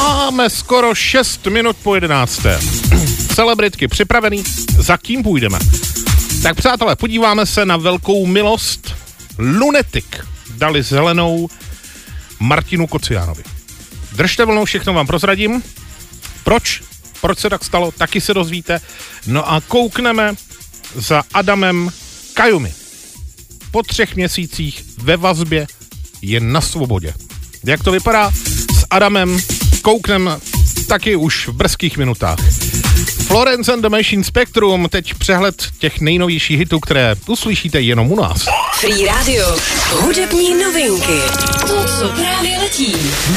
Máme skoro 6 minut po 11. Celebritky připravený, za kým půjdeme? Tak přátelé, podíváme se na velkou milost. Lunatic dali zelenou Martinu Kociánovi. Držte vlnou, všechno vám prozradím. Proč se tak stalo, taky se dozvíte. No a koukneme za Adamem Kajumi. Po 3 měsících ve vazbě je na svobodě. Jak to vypadá s Adamem, koukneme taky už v brzkých minutách. Florence and the Machine Spectrum, teď přehled těch nejnovějších hitů, které uslyšíte jenom u nás. Free Radio, hudební novinky, to, co právě letí.